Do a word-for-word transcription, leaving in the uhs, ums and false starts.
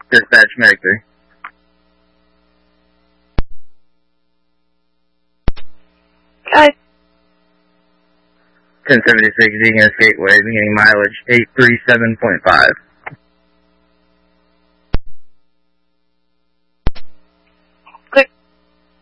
Dispatch Medic three. Hi. ten seventy-six Egan Gateway, beginning mileage eight three seven point five.